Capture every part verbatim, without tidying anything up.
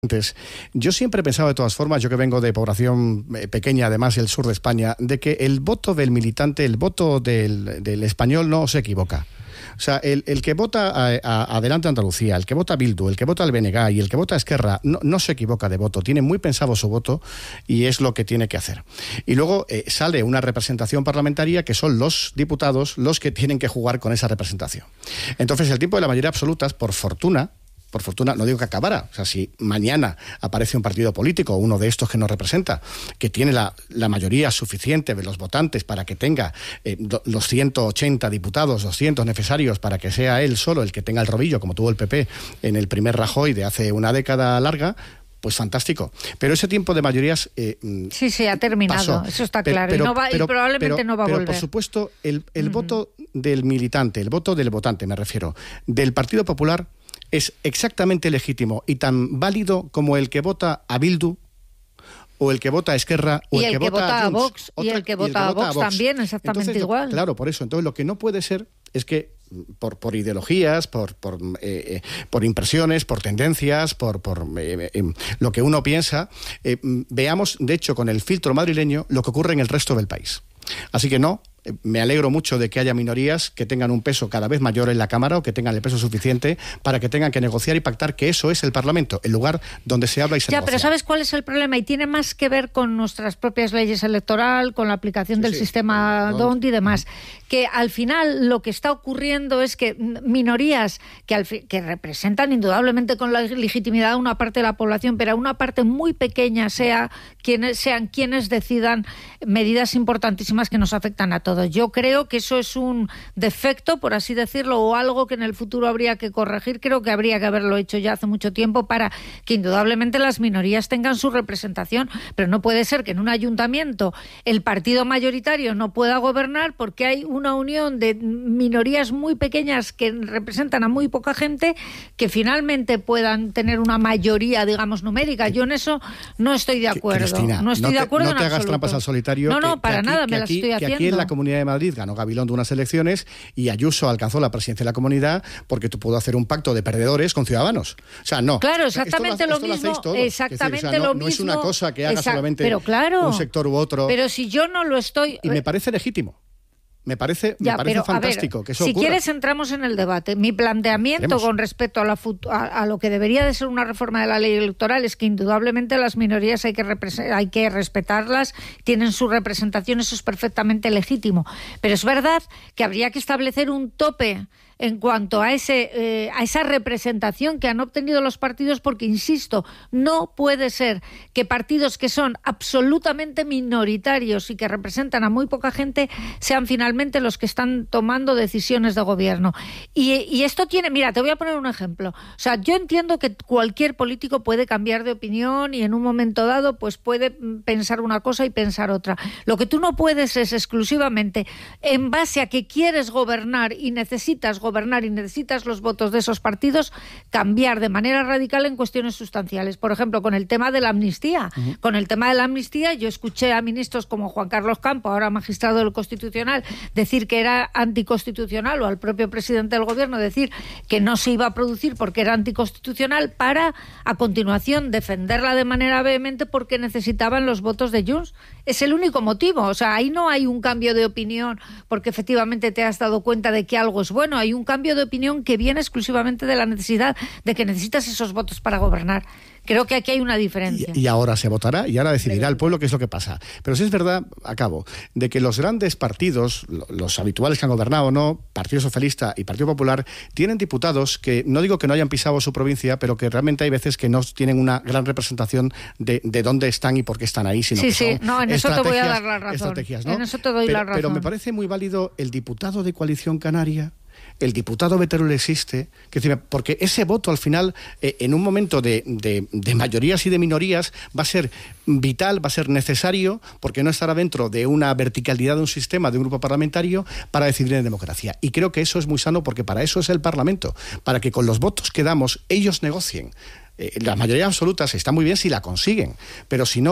Yo siempre he pensado, de todas formas, yo que vengo de población pequeña, además el sur de España, de que el voto del militante, el voto del, del español no se equivoca. O sea, el, el que vota a, a, Adelante Andalucía, el que vota a Bildu, el que vota al B N G y el que vota a Esquerra, no, no se equivoca de voto, tiene muy pensado su voto y es lo que tiene que hacer. Y luego eh, sale una representación parlamentaria que son los diputados los que tienen que jugar con esa representación. Entonces, el tiempo de la mayoría absoluta, por fortuna, por fortuna, no digo que acabara, o sea, si mañana aparece un partido político, uno de estos que nos representa, que tiene la, la mayoría suficiente de los votantes para que tenga eh, los ciento ochenta diputados, doscientos necesarios para que sea él solo el que tenga el rodillo, como tuvo el P P en el primer Rajoy de hace una década larga, pues fantástico. Pero ese tiempo de mayorías eh, sí, sí, ha terminado, pasó. Eso está claro. Pero, y, no va, pero, y probablemente pero, no va a pero, volver. Pero, por supuesto, el, el uh-huh. voto del militante, el voto del votante, me refiero, del Partido Popular, es exactamente legítimo y tan válido como el que vota a Bildu o el que vota a Esquerra o y el, el que, que vota, vota a Junts, a Vox otra, y el que vota, el que a, vota Vox a Vox también exactamente entonces, igual. Lo, claro, por eso. Entonces lo que no puede ser es que por, por ideologías, por, por, eh, por impresiones, por tendencias, por, por eh, eh, lo que uno piensa, eh, veamos, de hecho, con el filtro madrileño, lo que ocurre en el resto del país. Así que no, me alegro mucho de que haya minorías que tengan un peso cada vez mayor en la Cámara o que tengan el peso suficiente para que tengan que negociar y pactar, que eso es el Parlamento, el lugar donde se habla y se ya, negocia. Pero ¿sabes cuál es el problema? Y tiene más que ver con nuestras propias leyes electorales, con la aplicación sí, del sí, sistema D O N T y demás, que al final lo que está ocurriendo es que minorías que, al fi- que representan indudablemente con la legitimidad a una parte de la población, pero a una parte muy pequeña sea quienes, sean quienes decidan medidas importantísimas que nos afectan a todos. Yo creo que eso es un defecto, por así decirlo, o algo que en el futuro habría que corregir. Creo que habría que haberlo hecho ya hace mucho tiempo para que indudablemente las minorías tengan su representación, pero no puede ser que en un ayuntamiento el partido mayoritario no pueda gobernar porque hay una unión de minorías muy pequeñas que representan a muy poca gente que finalmente puedan tener una mayoría, digamos, numérica. Yo en eso no estoy de acuerdo. Cristina, no estoy no te, de acuerdo no te en hagas absoluto. trampas al solitario. No, no, que, para que aquí, nada, que me las aquí, estoy que haciendo. Aquí en la Comunidad de Madrid ganó Gabilondo unas elecciones y Ayuso alcanzó la presidencia de la Comunidad porque tú pudo hacer un pacto de perdedores con Ciudadanos. O sea, no. Claro, exactamente esto lo, lo, mismo. esto lo exactamente decir, o sea, no, lo no mismo. es una cosa que haga Exact, solamente pero claro, un sector u otro. Pero si yo no lo estoy... Y me parece legítimo. Me parece, ya, me parece pero, fantástico ver, que eso si ocurra. quieres entramos en el debate. Mi planteamiento Queremos. con respecto a, la fut- a, a lo que debería de ser una reforma de la ley electoral es que indudablemente las minorías hay que, repre- hay que respetarlas, tienen su representación, eso es perfectamente legítimo. Pero es verdad que habría que establecer un tope en cuanto a ese eh, a esa representación que han obtenido los partidos, porque, insisto, no puede ser que partidos que son absolutamente minoritarios y que representan a muy poca gente sean finalmente los que están tomando decisiones de gobierno. Y, y esto tiene... Mira, te voy a poner un ejemplo. O sea, yo entiendo que cualquier político puede cambiar de opinión y en un momento dado pues puede pensar una cosa y pensar otra. Lo que tú no puedes es exclusivamente en base a que quieres gobernar y necesitas gobernar gobernar y necesitas los votos de esos partidos, cambiar de manera radical en cuestiones sustanciales. Por ejemplo, con el tema de la amnistía. Uh-huh. Con el tema de la amnistía, yo escuché a ministros como Juan Carlos Campo, ahora magistrado del Constitucional, decir que era anticonstitucional, o al propio presidente del Gobierno decir que no se iba a producir porque era anticonstitucional, para, a continuación, defenderla de manera vehemente porque necesitaban los votos de Junts. Es el único motivo. O sea, ahí no hay un cambio de opinión porque efectivamente te has dado cuenta de que algo es bueno. Hay un cambio de opinión que viene exclusivamente de la necesidad de que necesitas esos votos para gobernar. Creo que aquí hay una diferencia. Y, y ahora se votará y ahora decidirá el pueblo qué es lo que pasa. Pero sí es verdad, acabo, de que los grandes partidos, los habituales que han gobernado o no, Partido Socialista y Partido Popular, tienen diputados que, no digo que no hayan pisado su provincia, pero que realmente hay veces que no tienen una gran representación de, de dónde están y por qué están ahí, sino sí, que sí, son no, en eso te voy a dar la razón. Estrategias, ¿no? En eso te doy pero, la razón. Pero me parece muy válido el diputado de Coalición Canaria, el diputado de Teruel existe, que, porque ese voto al final, eh, en un momento de, de, de mayorías y de minorías, va a ser vital, va a ser necesario, porque no estará dentro de una verticalidad de un sistema, de un grupo parlamentario, para decidir en democracia. Y creo que eso es muy sano, porque para eso es el Parlamento, para que con los votos que damos ellos negocien. Eh, la mayoría absoluta está muy bien si la consiguen, pero si no,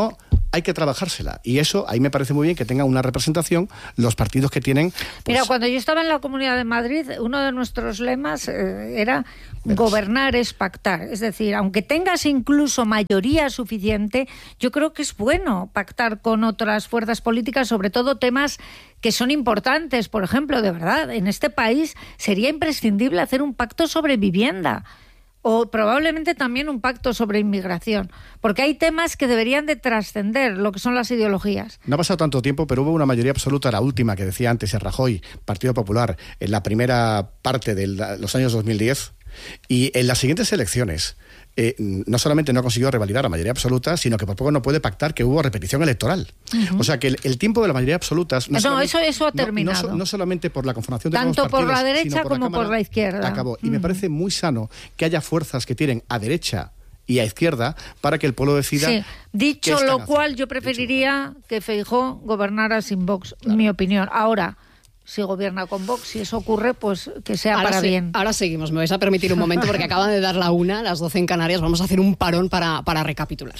hay que trabajársela. Y eso, ahí me parece muy bien que tengan una representación los partidos que tienen... Pues... Mira, cuando yo estaba en la Comunidad de Madrid, uno de nuestros lemas eh, era Verás. gobernar es pactar. Es decir, aunque tengas incluso mayoría suficiente, yo creo que es bueno pactar con otras fuerzas políticas, sobre todo temas que son importantes. Por ejemplo, de verdad, en este país sería imprescindible hacer un pacto sobre vivienda. O probablemente también un pacto sobre inmigración, porque hay temas que deberían de trascender lo que son las ideologías. No ha pasado tanto tiempo, pero hubo una mayoría absoluta, la última que decía antes el Rajoy, Partido Popular, en la primera parte de los años dos mil diez, y en las siguientes elecciones eh, no solamente no consiguió revalidar la mayoría absoluta, sino que por poco no puede pactar que hubo repetición electoral. Uh-huh. O sea que el, el tiempo de la mayoría absoluta... No, no eso, eso ha terminado. No, no, no solamente por la conformación de tanto nuevos partidos, por la derecha por como la Cámara, por la izquierda. Acabó. Y uh-huh. me parece muy sano que haya fuerzas que tienen a derecha y a izquierda para que el pueblo decida... Sí. Dicho lo cual, yo preferiría que Feijóo gobernara sin Vox, claro. mi opinión. Ahora... si gobierna con Vox, si eso ocurre, pues que sea ahora para sí, bien. Ahora seguimos, me vais a permitir un momento porque acaban de dar la una, las doce en Canarias, vamos a hacer un parón para, para recapitular.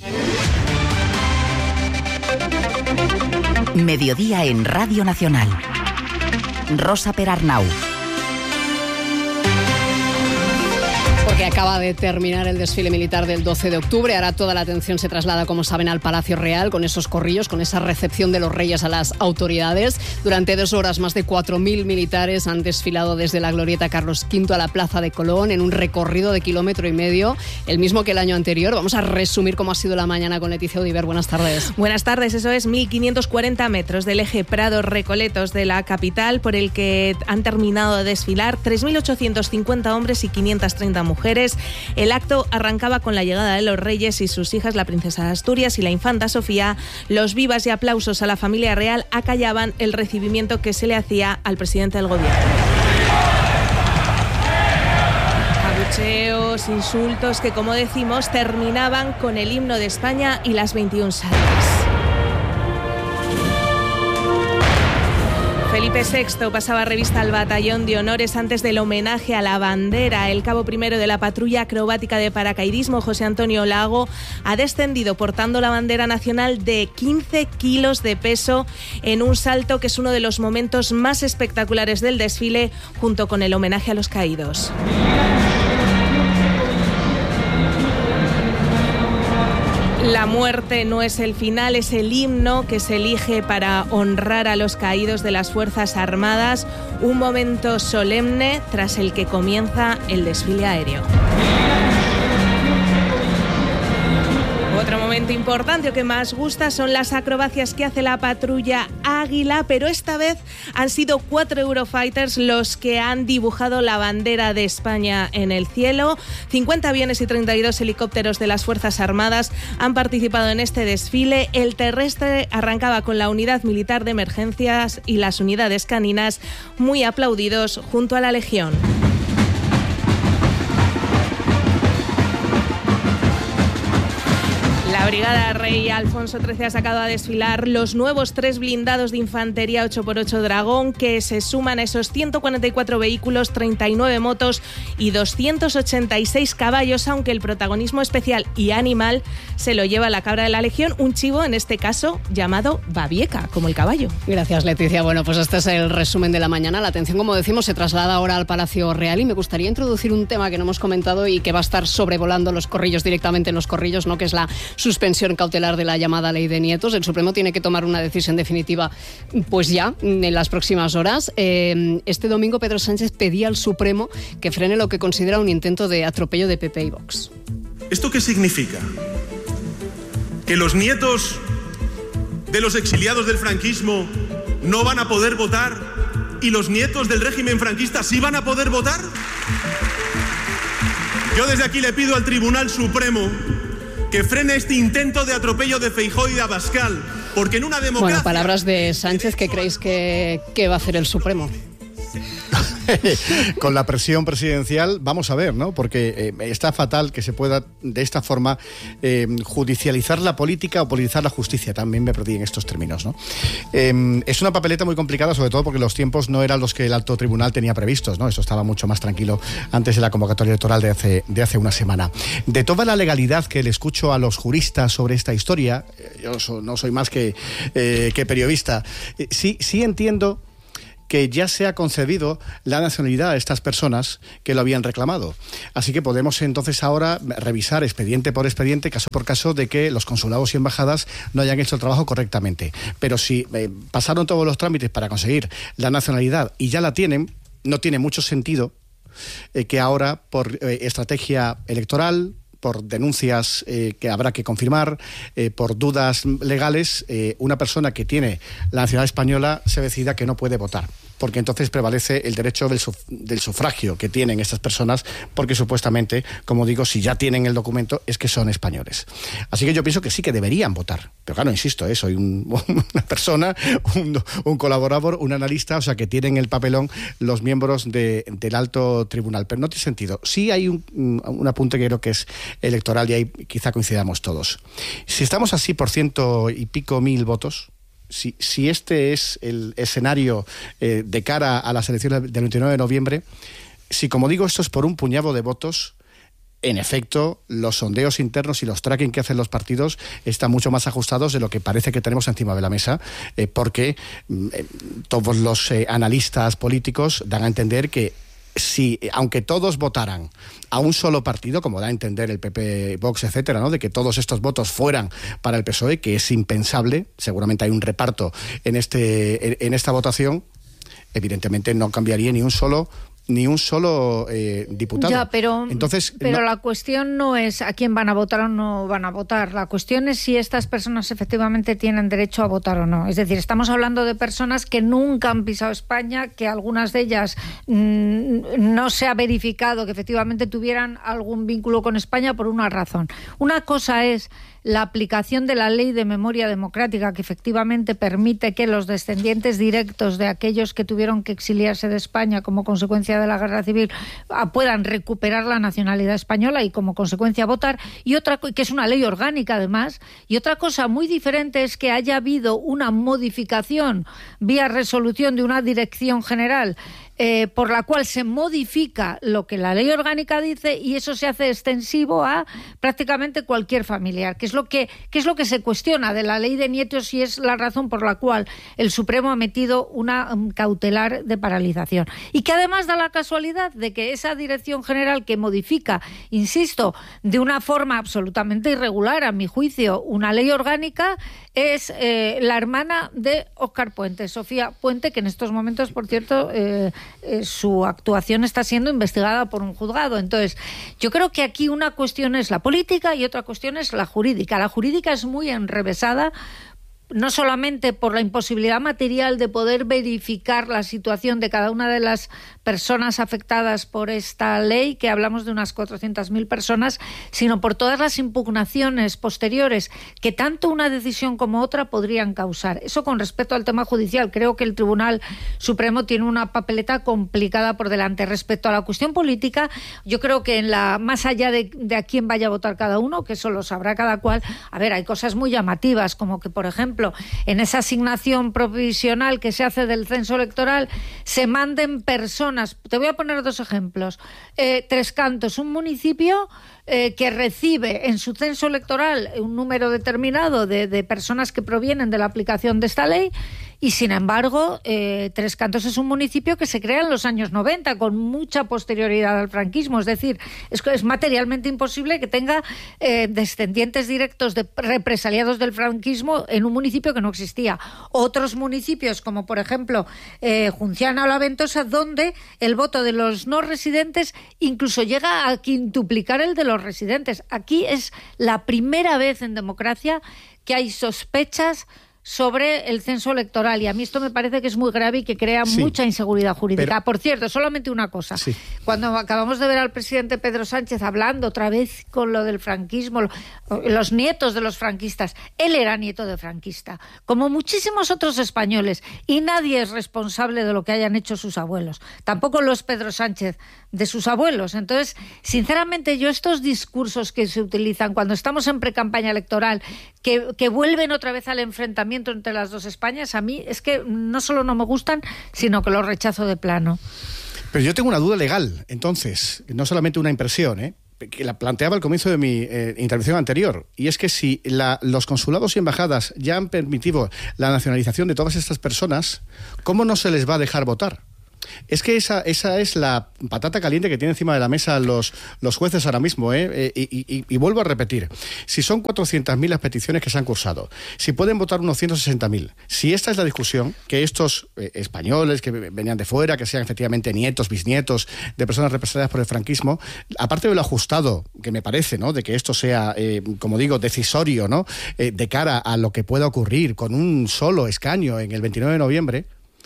Mediodía en Radio Nacional. Rosa Perarnau. Porque acaba de terminar el desfile militar del doce de octubre. Ahora toda la atención se traslada, como saben, al Palacio Real, con esos corrillos, con esa recepción de los reyes a las autoridades. Durante dos horas, más de cuatro mil militares han desfilado desde la Glorieta Carlos quinto a la Plaza de Colón, en un recorrido de kilómetro y medio, el mismo que el año anterior. Vamos a resumir cómo ha sido la mañana con Leticia Odiver. Buenas tardes. Buenas tardes, eso es mil quinientos cuarenta metros del eje Prado-Recoletos de la capital, por el que han terminado de desfilar tres mil ochocientos cincuenta hombres y quinientas treinta mujeres. El acto arrancaba con la llegada de los reyes y sus hijas, la princesa de Asturias y la infanta Sofía. Los vivas y aplausos a la familia real acallaban el recibimiento que se le hacía al presidente del gobierno. Abucheos, insultos que, como decimos, terminaban con el himno de España y las veintiuna salvas. Felipe sexto pasaba revista al batallón de honores antes del homenaje a la bandera. El cabo primero de la patrulla acrobática de paracaidismo, José Antonio Lago, ha descendido portando la bandera nacional de quince kilos de peso en un salto que es uno de los momentos más espectaculares del desfile, junto con el homenaje a los caídos. La muerte no es el final, es el himno que se elige para honrar a los caídos de las Fuerzas Armadas, un momento solemne tras el que comienza el desfile aéreo. Otro momento importante o que más gusta son las acrobacias que hace la patrulla Águila, pero esta vez han sido cuatro Eurofighters los que han dibujado la bandera de España en el cielo. cincuenta aviones y treinta y dos helicópteros de las Fuerzas Armadas han participado en este desfile. El terrestre arrancaba con la unidad militar de emergencias y las unidades caninas, muy aplaudidos junto a la Legión. La Brigada Rey Alfonso trece ha sacado a desfilar los nuevos tres blindados de infantería ocho por ocho Dragón, que se suman a esos ciento cuarenta y cuatro vehículos, treinta y nueve motos y doscientos ochenta y seis caballos, aunque el protagonismo especial y animal se lo lleva la cabra de la Legión, un chivo en este caso llamado Babieca, como el caballo. Gracias, Leticia. Bueno, pues este es el resumen de la mañana. La atención, como decimos, se traslada ahora al Palacio Real y me gustaría introducir un tema que no hemos comentado y que va a estar sobrevolando los corrillos, directamente en los corrillos, ¿no? Que es la suspensión cautelar de la llamada ley de nietos. El Supremo tiene que tomar una decisión definitiva pues ya, en las próximas horas. Eh, este domingo Pedro Sánchez pedía al Supremo que frene lo que considera un intento de atropello de P P y Vox. ¿Esto qué significa? ¿Que los nietos de los exiliados del franquismo no van a poder votar y los nietos del régimen franquista sí van a poder votar? Yo desde aquí le pido al Tribunal Supremo que frene este intento de atropello de Feijóo y de Abascal, porque en una democracia... Bueno, palabras de Sánchez. ¿Qué creéis que, que va a hacer el Supremo? Con la presión presidencial, vamos a ver, ¿no? Porque eh, está fatal que se pueda de esta forma eh, judicializar la política o politizar la justicia. También me perdí en estos términos, ¿no? Eh, es una papeleta muy complicada, sobre todo porque los tiempos no eran los que el alto tribunal tenía previstos, ¿no? Eso estaba mucho más tranquilo antes de la convocatoria electoral de hace, de hace una semana. De toda la legalidad que le escucho a los juristas sobre esta historia, yo so, no soy más que, eh, que periodista, eh, sí, sí entiendo que ya se ha concedido la nacionalidad a estas personas que lo habían reclamado. Así que podemos entonces ahora revisar expediente por expediente, caso por caso, de que los consulados y embajadas no hayan hecho el trabajo correctamente. Pero si eh, pasaron todos los trámites para conseguir la nacionalidad y ya la tienen, no tiene mucho sentido eh, que ahora, por eh, estrategia electoral, por denuncias eh, que habrá que confirmar, eh, por dudas legales, eh, una persona que tiene la nacionalidad española se decida que no puede votar, porque entonces prevalece el derecho del, suf del sufragio que tienen estas personas, porque supuestamente, como digo, si ya tienen el documento es que son españoles. Así que yo pienso que sí que deberían votar, pero claro, insisto, eh, soy un, una persona, un, un colaborador, un analista, o sea, que tienen el papelón los miembros de, del alto tribunal, pero no tiene sentido. Sí hay un, un apunte que creo que es electoral y ahí quizá coincidamos todos. Si estamos así por ciento y pico mil votos, si, si este es el escenario eh, de cara a las elecciones del veintinueve de noviembre, si como digo esto es por un puñado de votos, en efecto, los sondeos internos y los tracking que hacen los partidos están mucho más ajustados de lo que parece que tenemos encima de la mesa, eh, porque eh, todos los eh, analistas políticos dan a entender que si, aunque todos votaran a un solo partido, como da a entender el P P, Vox, etcétera, ¿no?, de que todos estos votos fueran para el P S O E, que es impensable, seguramente hay un reparto en este en esta votación, evidentemente no cambiaría ni un solo ni un solo eh, diputado. Ya, pero, Entonces, pero no... la cuestión no es a quién van a votar o no van a votar. La cuestión es si estas personas efectivamente tienen derecho a votar o no. Es decir, estamos hablando de personas que nunca han pisado España, que algunas de ellas mmm, no se ha verificado que efectivamente tuvieran algún vínculo con España por una razón. Una cosa es la aplicación de la ley de memoria democrática, que efectivamente permite que los descendientes directos de aquellos que tuvieron que exiliarse de España como consecuencia de la guerra civil puedan recuperar la nacionalidad española y como consecuencia votar, y otra que es una ley orgánica además, y otra cosa muy diferente es que haya habido una modificación vía resolución de una dirección general Eh, por la cual se modifica lo que la ley orgánica dice y eso se hace extensivo a prácticamente cualquier familiar, que es lo que, que es lo que se cuestiona de la ley de nietos y es la razón por la cual el Supremo ha metido una um, cautelar de paralización. Y que además da la casualidad de que esa dirección general que modifica, insisto, de una forma absolutamente irregular, a mi juicio, una ley orgánica, es eh, la hermana de Óscar Puente, Sofía Puente, que en estos momentos, por cierto, eh, Eh, su actuación está siendo investigada por un juzgado. Entonces, yo creo que aquí una cuestión es la política y otra cuestión es la jurídica. La jurídica es muy enrevesada, no solamente por la imposibilidad material de poder verificar la situación de cada una de las personas afectadas por esta ley, que hablamos de unas cuatrocientas mil personas, sino por todas las impugnaciones posteriores que tanto una decisión como otra podrían causar. Eso con respecto al tema judicial. Creo que el Tribunal Supremo tiene una papeleta complicada por delante. Respecto a la cuestión política, yo creo que en la más allá de, de a quién vaya a votar cada uno, que eso lo sabrá cada cual, a ver, hay cosas muy llamativas, como que, por ejemplo, en esa asignación provisional que se hace del censo electoral se manden personas. Te voy a poner dos ejemplos. Eh, Tres Cantos, un municipio eh, que recibe en su censo electoral un número determinado de, de personas que provienen de la aplicación de esta ley, y sin embargo eh, Tres Cantos es un municipio que se crea en los años noventa, con mucha posterioridad al franquismo. Es decir, es, es materialmente imposible que tenga eh, descendientes directos de represaliados del franquismo en un municipio que no existía. Otros municipios, como por ejemplo eh, Junciana o La Ventosa, donde el voto de los no residentes incluso llega a quintuplicar el de los residentes. Aquí es la primera vez en democracia que hay sospechas sobre el censo electoral, y a mí esto me parece que es muy grave y que crea sí, mucha inseguridad jurídica. Pero, por cierto, solamente una cosa. Sí. Cuando acabamos de ver al presidente Pedro Sánchez hablando otra vez con lo del franquismo, los nietos de los franquistas, él era nieto de franquista, como muchísimos otros españoles, y nadie es responsable de lo que hayan hecho sus abuelos. Tampoco lo es Pedro Sánchez de sus abuelos. Entonces, sinceramente, yo estos discursos que se utilizan cuando estamos en precampaña electoral, que, que vuelven otra vez al enfrentamiento entre las dos Españas, a mí es que no solo no me gustan, sino que los rechazo de plano. Pero yo tengo una duda legal, entonces, no solamente una impresión, ¿eh? que la planteaba al comienzo de mi eh, intervención anterior, y es que si la, los consulados y embajadas ya han permitido la nacionalización de todas estas personas, ¿cómo no se les va a dejar votar? Es que esa, esa es la patata caliente que tienen encima de la mesa los, los jueces ahora mismo, ¿eh? Eh, y, y, y vuelvo a repetir, si son cuatrocientas mil las peticiones que se han cursado, si pueden votar unos ciento sesenta mil, si esta es la discusión, que estos eh, españoles que venían de fuera, que sean efectivamente nietos, bisnietos de personas represaliadas por el franquismo, aparte de lo ajustado, que me parece, ¿no?, de que esto sea, eh, como digo, decisorio, ¿no?, eh, de cara a lo que pueda ocurrir con un solo escaño en el veintinueve de noviembre,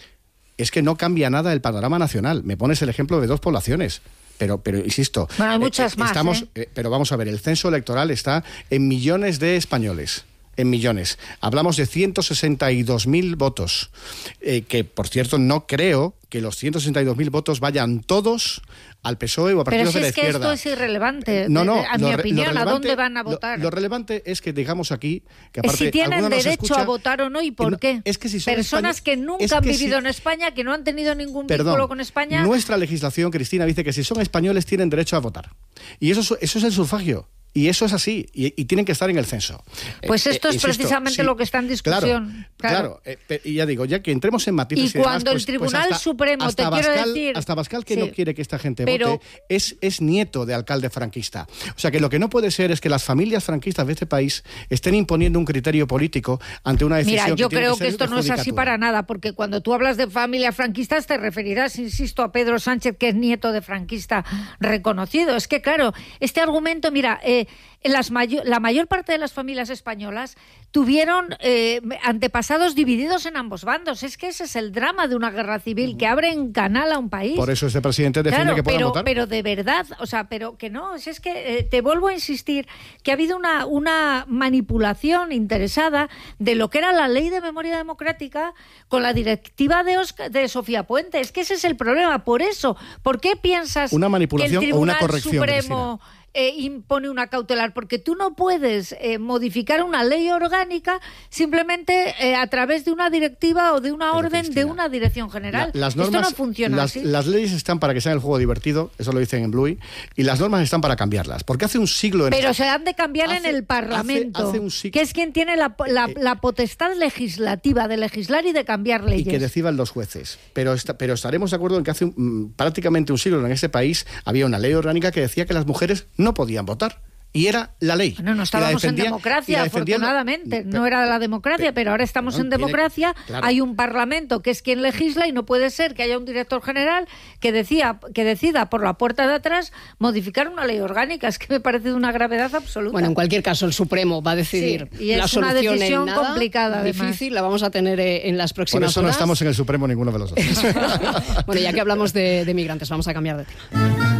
es que no cambia nada el panorama nacional. Me pones el ejemplo de dos poblaciones. Pero, pero insisto, bueno, hay muchas eh, más, estamos, ¿eh? eh, pero vamos a ver, el censo electoral está en millones de españoles. En millones. Hablamos de ciento sesenta y dos mil votos, eh, que por cierto no creo que los ciento sesenta y dos mil votos vayan todos al P S O E o a partidos Pero si de la es que izquierda. esto es irrelevante, no, no, a mi opinión, ¿a dónde van a votar? Lo, lo relevante es que digamos aquí que aparte, si tienen derecho escucha, a votar o no y por no, qué. Es que si son personas que nunca es han que vivido si, en España, que no han tenido ningún perdón, vínculo con España. Nuestra legislación, Cristina, dice que si son españoles tienen derecho a votar. Y eso, eso es el sufragio. Y eso es así, y, y tienen que estar en el censo. Pues esto eh, es insisto, precisamente sí, lo que está en discusión. Claro, claro. claro eh, y ya digo, ya que entremos en matices y, y cuando demás, el pues, Tribunal pues hasta, Supremo, hasta te Bascal, quiero decir... Hasta Bascal, que sí, no quiere que esta gente pero, vote, es, es nieto de alcalde franquista. O sea, que lo que no puede ser es que las familias franquistas de este país estén imponiendo un criterio político ante una decisión Mira, yo que tiene creo que, que ser esto no es así para nada, porque cuando tú hablas de familias franquistas te referirás, insisto, a Pedro Sánchez, que es nieto de franquista reconocido. Es que, claro, este argumento, mira... Eh, Las mayo- la mayor parte de las familias españolas tuvieron eh, antepasados divididos en ambos bandos. Es que ese es el drama de una guerra civil que abre en canal a un país. Por eso este presidente defiende claro, que puedan pero, votar. Pero de verdad, o sea, pero que no, es que eh, te vuelvo a insistir que ha habido una, una manipulación interesada de lo que era la ley de memoria democrática con la directiva de, Oscar, de Sofía Puente. Es que ese es el problema. Por eso, ¿por qué piensas una manipulación que el o una Tribunal corrección, Supremo... Eh, impone una cautelar, porque tú no puedes eh, modificar una ley orgánica simplemente eh, a través de una directiva o de una Pero, orden Cristina, de una dirección general. La, las normas, Esto no funciona las, así. Las leyes están para que sean el juego divertido, eso lo dicen en Bluey, y las normas están para cambiarlas, porque hace un siglo... En Pero el, se han de cambiar hace, en el Parlamento, hace, hace un siglo, que es quien tiene la, la, eh, la potestad legislativa de legislar y de cambiar leyes. Y que decidan los jueces. Pero, está, pero estaremos de acuerdo en que hace un, prácticamente un siglo en ese país había una ley orgánica que decía que las mujeres no podían votar. Y era la ley. Bueno, no estábamos en democracia, afortunadamente. La... No era la democracia, pero, pero ahora estamos no, en democracia. Que, claro. Hay un parlamento que es quien legisla y no puede ser que haya un director general que, decía, que decida por la puerta de atrás modificar una ley orgánica. Es que me parece de una gravedad absoluta. Bueno, en cualquier caso, el Supremo va a decidir sí, y es la solución una decisión en nada, complicada, difícil, la vamos a tener en las próximas horas. Por eso horas. no estamos en el Supremo ninguno de los dos. Bueno, ya que hablamos de, de migrantes, vamos a cambiar de tema.